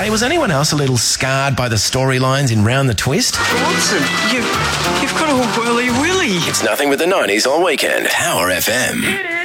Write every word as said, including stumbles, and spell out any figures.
Hey, was anyone else a little scarred by the storylines in Round the Twist? Bronson, you, you've got all whirly-willy. It's Nothing But the nineties all weekend. Power F M.